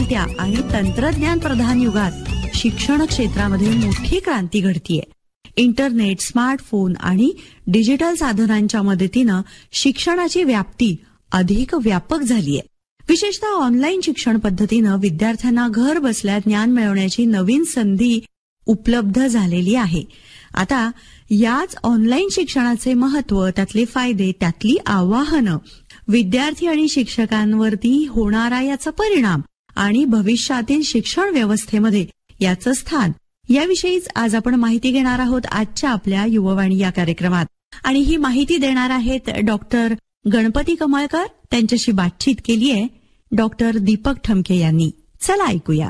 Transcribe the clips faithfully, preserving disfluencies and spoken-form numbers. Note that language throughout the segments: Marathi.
बदलत्या आणि तंत्रज्ञान प्रधान युगात शिक्षण क्षेत्रामध्ये मोठी क्रांती घडतीये. इंटरनेट, स्मार्टफोन आणि डिजिटल साधनांच्या मदतीनं शिक्षणाची व्याप्ती अधिक व्यापक झालीय. विशेषतः ऑनलाईन शिक्षण पद्धतीनं विद्यार्थ्यांना घर बसल्या ज्ञान मिळवण्याची नवीन संधी उपलब्ध झालेली आहे. आता याच ऑनलाईन शिक्षणाचे महत्व, त्यातले फायदे, त्यातली आव्हानं, विद्यार्थी आणि शिक्षकांवरती होणारा याचा परिणाम आणि भविष्यातील शिक्षण व्यवस्थेमध्ये याचं स्थान याविषयीच आज आपण माहिती घेणार आहोत आजच्या आपल्या युववाणी या कार्यक्रमात. आणि ही माहिती देणार आहेत डॉक्टर गणपती कमळकर. त्यांच्याशी बातचीत केली आहे डॉक्टर दीपक ठमके यांनी. चला ऐकूया.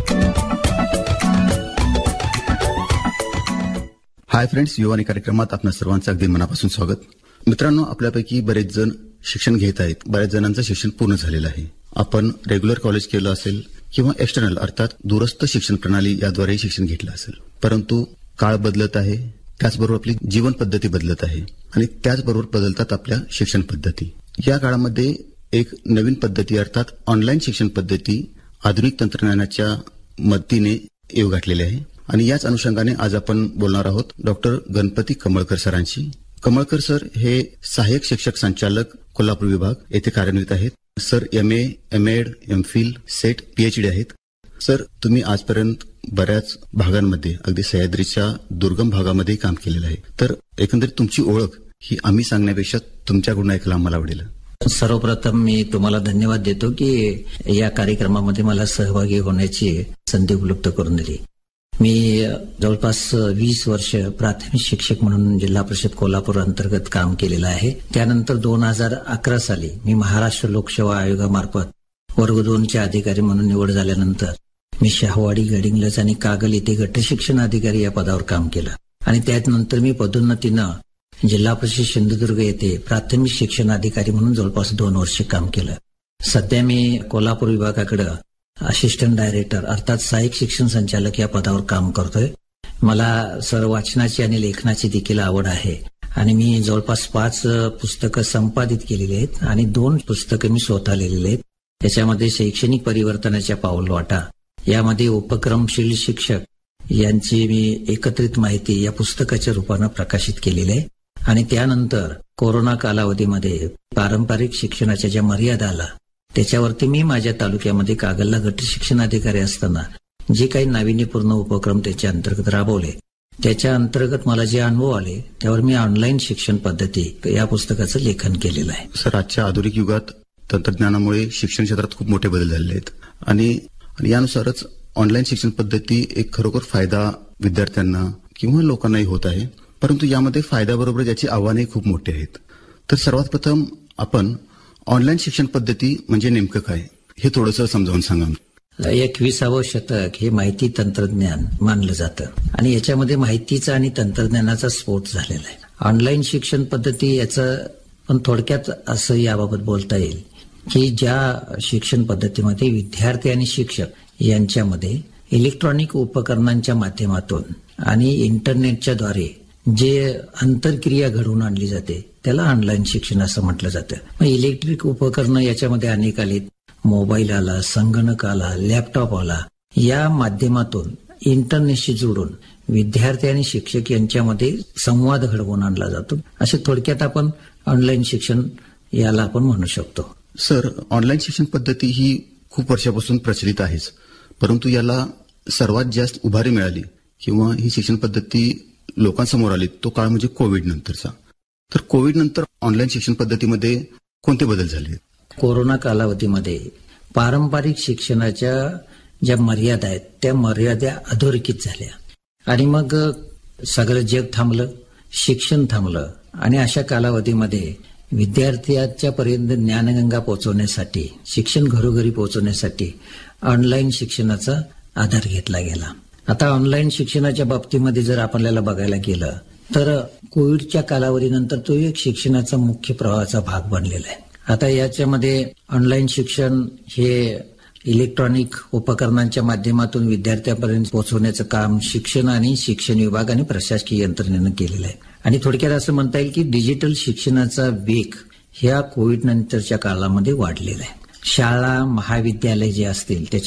हाय फ्रेंड्स, युवानी कार्यक्रमात आपल्या सर्वांचं अगदी मनापासून स्वागत. मित्रांनो, आपल्यापैकी बरेच जण शिक्षण घेत आहेत. बऱ्याच जणांचं शिक्षण पूर्ण झालेलं आहे. आपण रेग्युलर कॉलेज केलं असेल किंवा एक्सटर्नल अर्थात दूरस्थ शिक्षण प्रणाली याद्वारे शिक्षण घेतलं असेल. परंतु काळ बदलत आहे, त्याचबरोबर आपली जीवन पद्धती बदलत आहे आणि त्याचबरोबर बदलतात आपल्या शिक्षण पद्धती. या काळामध्ये एक नवीन पद्धती अर्थात ऑनलाईन शिक्षण पद्धती आधुनिक तंत्रज्ञानाच्या मदतीने येऊ घातलेली आहे आणि याच अनुषंगाने आज आपण बोलणार आहोत डॉक्टर गणपती कमळकर सरांशी. कमळकर सर हे सहाय्यक शिक्षक संचालक कोल्हापूर विभाग येथे कार्यान्वित आहेत. Sir M A, M add, M Phil, set, PhD आहेत. सर, तुम्ही आजपर्यंत बऱ्याच भागांमध्ये अगदी सह्याद्रीच्या दुर्गम भागामध्ये काम केलेलं आहे. तर एकंदरीत तुमची ओळख ही आम्ही सांगण्यापेक्षा तुमच्याकडून ऐकायला आम्हाला आवडेल. सर्वप्रथम मी तुम्हाला धन्यवाद देतो की या कार्यक्रमामध्ये मला सहभागी होण्याची संधी उपलब्ध करून दिली. मी जवळपास वीस वर्ष प्राथमिक शिक्षक म्हणून जिल्हा परिषद कोल्हापूर अंतर्गत काम केलेलं आहे. त्यानंतर दोन हजार अकरा साली मी महाराष्ट्र लोकसेवा आयोगामार्फत वर्ग दोनचे अधिकारी म्हणून निवड झाल्यानंतर मी शाहूवाडी, गडिंग्लज आणि कागल येथे गट शिक्षण अधिकारी या पदावर काम केलं आणि त्यानंतर मी पदोन्नतीनं जिल्हा परिषद सिंधुदुर्ग येथे प्राथमिक शिक्षण अधिकारी म्हणून जवळपास दोन वर्ष काम केलं. सध्या मी कोल्हापूर विभागाकडे असिस्टंट डायरेक्टर अर्थात सहाय्यक शिक्षण संचालक या पदावर काम करतोय. मला सर वाचनाची आणि लेखनाची देखील आवड आहे आणि मी जवळपास पाच पुस्तकं संपादित केलेली आहेत आणि दोन पुस्तकं मी स्वतः लिहिलेली आहेत. त्याच्यामध्ये शैक्षणिक परिवर्तनाच्या पाऊलवाटा यामध्ये उपक्रमशील शिक्षक यांची मी एकत्रित माहिती या पुस्तकाच्या रूपानं प्रकाशित केलेली आहे. आणि त्यानंतर कोरोना कालावधीमध्ये पारंपरिक शिक्षणाच्या ज्या मर्यादा आला त्याच्यावरती मी माझ्या तालुक्यामध्ये कागलला गट शिक्षण अधिकारी असताना जे काही नाविन्यपूर्ण उपक्रम त्याच्या अंतर्गत राबवले त्याच्या अंतर्गत मला जे अनुभव आले त्यावर मी ऑनलाईन शिक्षण पद्धती या पुस्तकाचं लेखन केलेलं आहे. सर, आजच्या आधुनिक युगात तंत्रज्ञानामुळे शिक्षण क्षेत्रात खूप मोठे बदल झालेले आहेत आणि यानुसारच ऑनलाईन शिक्षण पद्धती एक खरोखर फायदा विद्यार्थ्यांना किंवा लोकांनाही होत आहे. परंतु यामध्ये फायद्याबरोबर याची आव्हाने खूप मोठी आहेत. तर सर्वात प्रथम आपण ऑनलाईन शिक्षण पद्धती म्हणजे नेमकं काय हे थोडंसं समजावून सांगा. एकविसावं शतक हे माहिती तंत्रज्ञान मानलं जातं आणि याच्यामध्ये माहितीचा आणि तंत्रज्ञानाचा स्फोट झालेला आहे. ऑनलाईन शिक्षण पद्धती याचं पण थोडक्यात असं याबाबत बोलता येईल की ज्या शिक्षण पद्धतीमध्ये विद्यार्थी आणि शिक्षक यांच्यामध्ये इलेक्ट्रॉनिक उपकरणांच्या माध्यमातून आणि इंटरनेटच्या द्वारे जे आंतरक्रिया घडवून आणली जाते त्याला ऑनलाईन शिक्षण असं म्हटलं जातं. मग इलेक्ट्रिक उपकरणं याच्यामध्ये अनेक आलीत. मोबाईल आला, संगणक आला, लॅपटॉप आला. या माध्यमातून इंटरनेटशी जोडून विद्यार्थी आणि शिक्षक यांच्यामध्ये संवाद घडवून आणला जातो. असे थोडक्यात आपण ऑनलाईन शिक्षण याला आपण म्हणू शकतो. सर, ऑनलाईन शिक्षण पद्धती ही खूप वर्षापासून प्रचलित आहेच, परंतु याला सर्वात जास्त उभारी मिळाली किंवा ही शिक्षण पद्धती लोकांसमोर आली तो काळ म्हणजे कोविड नंतरचा. तर कोविड नंतर ऑनलाईन शिक्षण पद्धतीमध्ये कोणते बदल झाले? कोरोना कालावधीमध्ये पारंपरिक शिक्षणाच्या ज्या मर्यादा आहेत त्या मर्यादा अधोरेखित झाल्या आणि मग सगळं जग थांबलं, शिक्षण थांबलं आणि अशा कालावधीमध्ये विद्यार्थ्यांच्या पर्यंत ज्ञानगंगा पोहोचवण्यासाठी, शिक्षण घरोघरी पोहोचवण्यासाठी ऑनलाईन शिक्षणाचा आधार घेतला गेला. आता ऑनलाईन शिक्षणाच्या बाबतीमध्ये जर आपल्याला बघायला गेलं तर कोविडच्या कालावधीनंतर तो एक शिक्षणाचा मुख्य प्रवाहाचा भाग बनलेला आहे. आता याच्यामध्ये ऑनलाईन शिक्षण हे इलेक्ट्रॉनिक उपकरणांच्या माध्यमातून विद्यार्थ्यांपर्यंत पोहोचवण्याचं काम शिक्षण आणि शिक्षण विभाग आणि प्रशासकीय यंत्रणेनं केलेलं आहे. आणि थोडक्यात असं म्हणता येईल की डिजिटल शिक्षणाचा वेग ह्या कोविड नंतरच्या काळामध्ये वाढलेला आहे. शाळा महाविद्यालय जे असतील त्याच्या